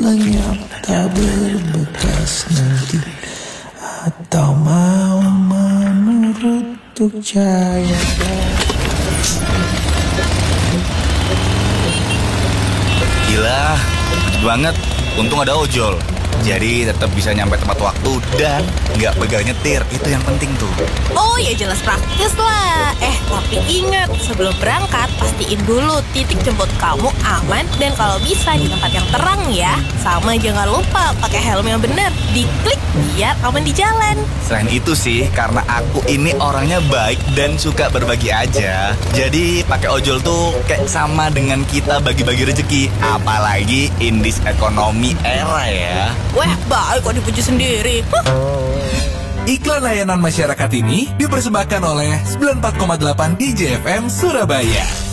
lenyap tak berbekas nanti, atau mau menurut tuk cahaya. Gila, cepet banget. Untung ada ojol. Jadi tetap bisa nyampe tepat waktu dan nggak pegang nyetir. Itu yang penting tuh. Oh ya jelas praktis lah. Tapi ingat, sebelum berangkat pastiin dulu titik jemput kamu aman dan kalau bisa di tempat yang terang ya. Sama jangan lupa pakai helm yang benar. Diklik biar aman di jalan. Selain itu sih, karena aku ini orangnya baik dan suka berbagi aja. Jadi pakai ojol tuh kayak sama dengan kita bagi-bagi rezeki. Apalagi in this economy era ya. Wah, baik kok dipuji sendiri. Iklan layanan masyarakat ini dipersembahkan oleh 94,8 DJ FM Surabaya.